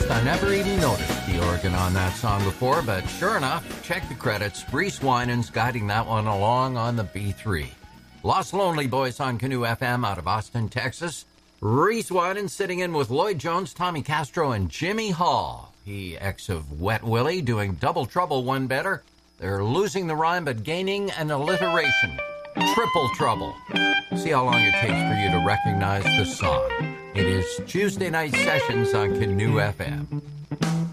honest, I never even noticed the organ on that song before, but sure enough, check the credits. Reese Winans guiding that one along on the B3. Lost Lonely Boys on Canoe FM out of Austin, Texas. Reese Winans sitting in with Lloyd Jones, Tommy Castro, and Jimmy Hall. He ex of Wet Willie doing Double Trouble one better. They're losing the rhyme but gaining an alliteration. Triple Trouble. See how long it takes for you to recognize the song. It is Tuesday Night Sessions on Canoe FM.